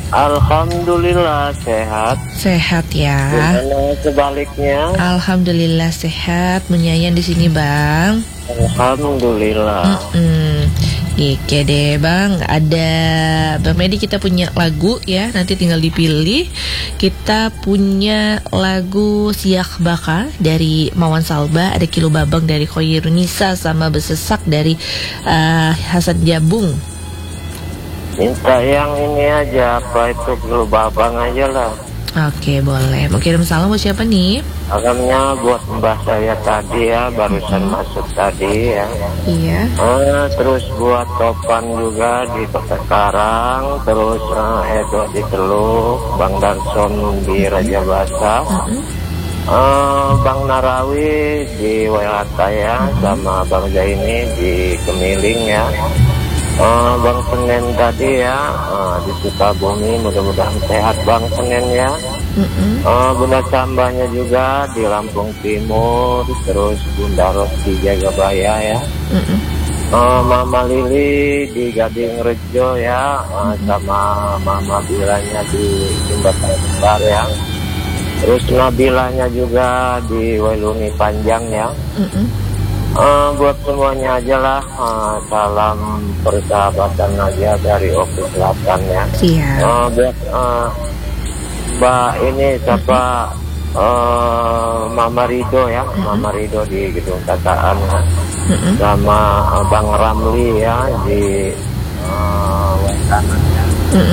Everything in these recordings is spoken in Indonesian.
Alhamdulillah sehat. Sehat ya. Gimana sebaliknya? Alhamdulillah sehat. Menyayan di sini Bang. Alhamdulillah. Oke deh Bang. Ada Bang Medi, kita punya lagu ya. Nanti tinggal dipilih. Kita punya lagu Siak Baka dari Mawan Salba. Ada Kilo Babang dari Khoirunisa, sama Besesak dari Hasan Jabung. Minta yang ini aja, apa itu Kilo Babang aja lah. Oke, boleh. Mau kirim salam buat siapa nih? Salamnya buat mbah saya tadi ya, barusan masuk tadi ya. Iya. Terus buat Topan juga di Kota Karang. Terus Edo di Teluk, Bang Darson di Raja Basa. Bang Narawi di Welata ya, sama Bang Zaini di Kemiling ya. Bang Senen tadi ya, di Sukabumi, mudah-mudahan sehat Bang Senen ya. Bunda Sambanya juga di Lampung Timur, terus Bunda Ros di Jagabaya ya. Mama Lili di Gading Rejo ya, sama Mama Bilanya di Jembatan Kembar ya. Terus Nabilanya juga di Weluni Panjang ya. Buat semuanya aja lah, salam persahabatan aja dari Oku Selatan ya. Buat Mbak ini siapa, Mama Rido ya, Mama Rido di Gedung Tataan ya. Sama Bang Ramli ya di Kanan ya.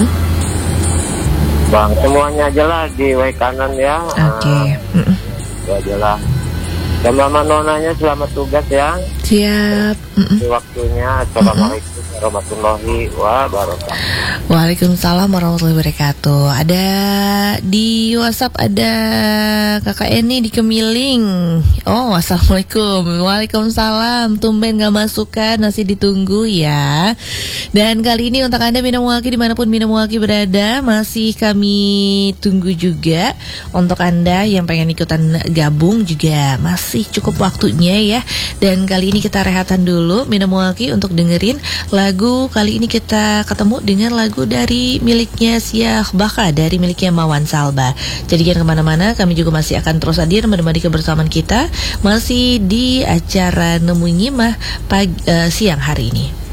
Bang, semuanya aja lah di Kanan ya. Oke. Itu aja lah. Sama Nonanya selamat tugas ya. Siap. Di waktunya. Assalamualaikum warahmatullahi wabarakatuh. Waalaikumsalam warahmatullahi wabarakatuh. Ada di WhatsApp, ada Kakak Eni di Kemiling. Oh, assalamualaikum. Waalaikumsalam. Tumben gak masukkan, masih ditunggu ya. Dan kali ini untuk Anda Bina Muwaki, dimanapun Bina Muwaki berada, masih kami tunggu juga. Untuk Anda yang pengen ikutan gabung juga masih cukup waktunya ya. Dan kali ini kita rehatan dulu Bina Muwaki untuk dengerin lagu. Kali ini kita ketemu dengan lagu dari miliknya Siak Baka, dari miliknya Mawan Salba. Jadi jangan kemana-mana, kami juga masih akan terus hadir menemani kebersamaan kita masih di acara Nemu Nyimah siang hari ini.